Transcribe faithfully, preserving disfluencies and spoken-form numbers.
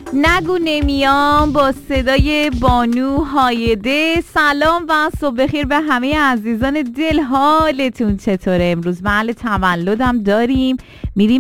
نگو نمیام با صدای بانو هایده. سلام و صبح بخیر به همه عزیزان دل. حالتون چطوره؟ امروز محل تولدم داریم، میریم